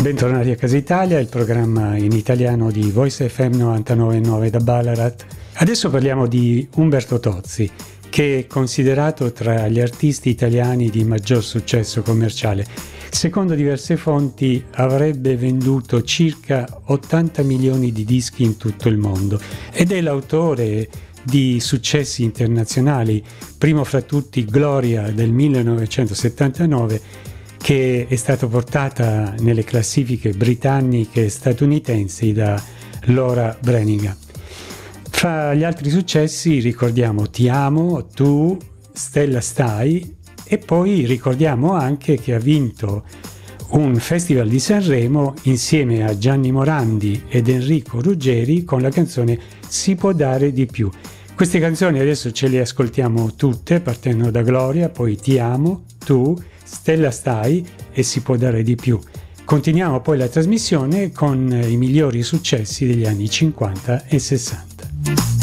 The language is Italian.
Bentornati a Casa Italia, il programma in italiano di Voice FM 99.9 da Ballarat. Adesso parliamo di Umberto Tozzi, che è considerato tra gli artisti italiani di maggior successo commerciale. Secondo diverse fonti avrebbe venduto circa 80 milioni di dischi in tutto il mondo ed è l'autore di successi internazionali, primo fra tutti Gloria del 1979, che è stata portata nelle classifiche britanniche e statunitensi da Laura Branigan. Fra gli altri successi ricordiamo Ti amo, Tu, Stella stai, e poi ricordiamo anche che ha vinto un festival di Sanremo insieme a Gianni Morandi ed Enrico Ruggeri con la canzone Si può dare di più. Queste canzoni adesso ce le ascoltiamo tutte, partendo da Gloria, poi Ti amo, Tu, Stella stai e Si può dare di più. Continuiamo poi la trasmissione con i migliori successi degli anni 50 e 60.